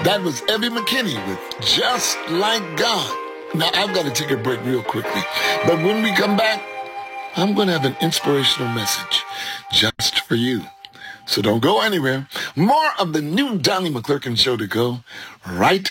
That was Evie McKinney with Just Like God. Now, I've got to take a break real quickly. But when we come back, I'm going to have an inspirational message just for you. So don't go anywhere. More of the new Donnie McClurkin Show to go right